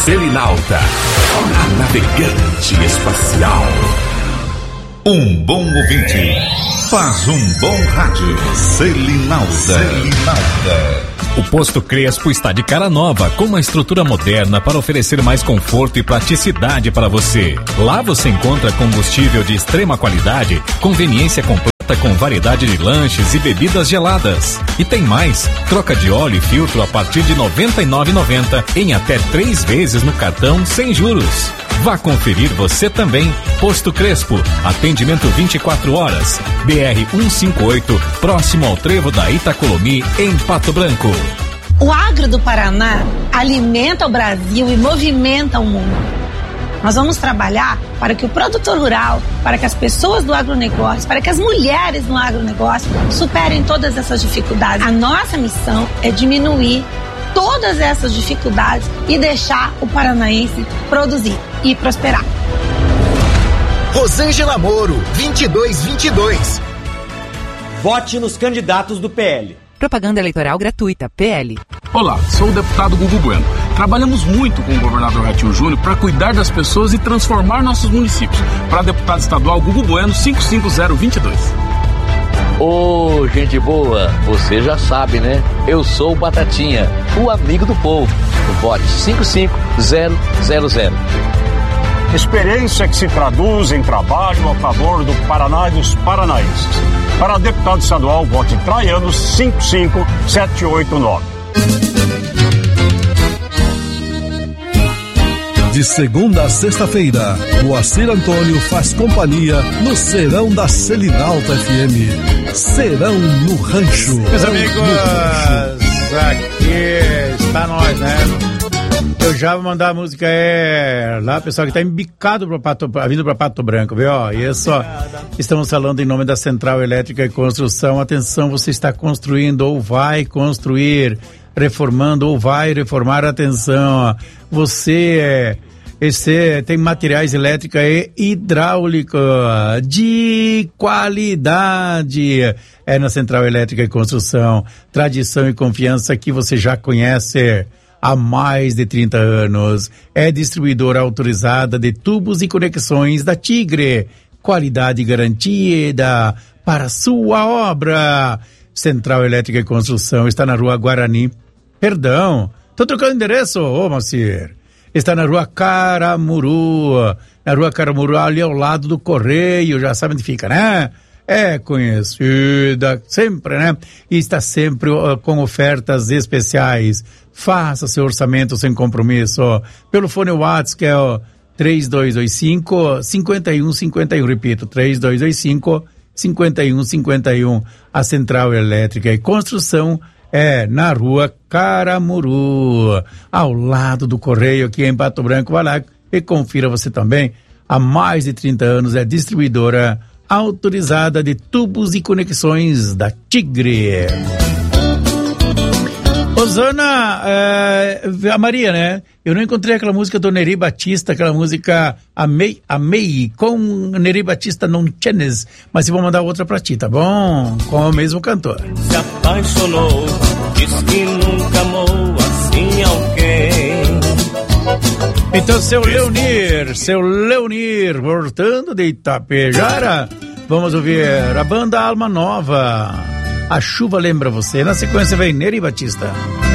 Selinalta, a navegante espacial. Um bom ouvinte faz um bom rádio. Selinalta. O Posto Crespo está de cara nova, com uma estrutura moderna para oferecer mais conforto e praticidade para você. Lá você encontra combustível de extrema qualidade, conveniência completa com variedade de lanches e bebidas geladas. E tem mais, troca de óleo e filtro a partir de R$ 99,90 em até 3 vezes no cartão sem juros. Vá conferir você também. Posto Crespo, atendimento 24 horas. BR-158, próximo ao trevo da Itacolomi, em Pato Branco. O agro do Paraná alimenta o Brasil e movimenta o mundo. Nós vamos trabalhar para que o produtor rural, para que as pessoas do agronegócio, para que as mulheres no agronegócio superem todas essas dificuldades. A nossa missão é diminuir todas essas dificuldades e deixar o paranaense produzir e prosperar. Rosângela Moro, 2222. Vote nos candidatos do PL. Propaganda eleitoral gratuita, PL. Olá, sou o deputado Gugu Bueno. Trabalhamos muito com o governador Ratinho Júnior para cuidar das pessoas e transformar nossos municípios. Para deputado estadual Gugu Bueno, 55022. Ô, gente boa, você já sabe, né? Eu sou o Batatinha, o amigo do povo. Vote 55000. Experiência que se traduz em trabalho a favor do Paraná e dos paranaenses. Para deputado estadual, vote Traiano 55789. De segunda a sexta-feira, Moacir Antônio faz companhia no Serão da Selinalta FM. Serão no Rancho. Meus amigos, aqui está nós, né? Eu já vou mandar a música lá, pessoal que está embicado vindo para Pato Branco, viu? E é só, estamos falando em nome da Central Elétrica e Construção. Atenção, você está construindo ou vai construir, reformando ou vai reformar. Atenção, você tem materiais elétrica e hidráulica de qualidade. É na Central Elétrica e Construção. Tradição e confiança que você já conhece há mais de 30 anos. É distribuidora autorizada de tubos e conexões da Tigre. Qualidade garantida para sua obra. Central Elétrica e Construção está na Rua Guarani. Perdão, tô trocando endereço, Moacir. Está na Rua Caramuru. Na Rua Caramuru, ali ao lado do Correio. Já sabe onde fica, né? É conhecida sempre, né? E está sempre com ofertas especiais. Faça seu orçamento sem compromisso. Pelo fone WhatsApp, que é o 3225-5151. Repito, 3225-5151. A Central Elétrica e Construção é na Rua Caramuru, ao lado do Correio, aqui em Pato Branco. Vai lá e confira você também. Há mais de 30 anos é distribuidora autorizada de tubos e conexões da Tigre. Osana, a Maria, né? Eu não encontrei aquela música do Neri Batista, aquela música Amei, com Neri Batista não tienes, mas eu vou mandar outra pra ti, tá bom? Com o mesmo cantor. Se apaixonou, diz que nunca amou assim alguém. Então, seu Leonir, voltando de Itapejara, vamos ouvir a banda Alma Nova. A chuva lembra você. Na sequência vem Neri Batista.